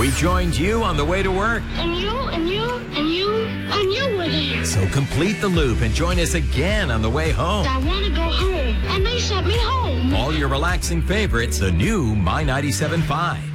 We joined you on the way to work. And you were there. So complete the loop and join us again on the way home. I want to go home, and they sent me home. All your relaxing favorites, the new My 97.5.